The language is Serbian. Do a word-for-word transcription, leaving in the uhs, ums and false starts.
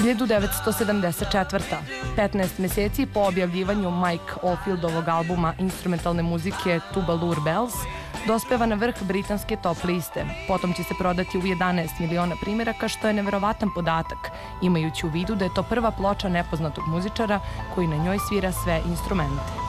hiljadu devetsto sedamdeset četvrta. petnaest meseci po objavljivanju Mike Oldfieldovog albuma instrumentalne muzike Tubalur Bells dospeva na vrh britanske top liste. Potom će se prodati u jedanaest miliona primjeraka, što je neverovatan podatak, imajući u vidu da je to prva ploča nepoznatog muzičara koji na njoj svira sve instrumente.